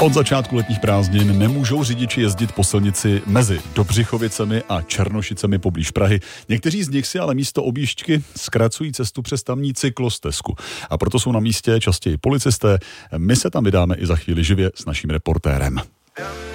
Od začátku letních prázdnin nemůžou řidiči jezdit po silnici mezi Dobřichovicemi a Černošicemi poblíž Prahy. Někteří z nich si ale místo objížďky zkracují cestu přes tamní cyklostezku. A proto jsou na místě častěji policisté. My se tam vydáme i za chvíli živě s naším reportérem.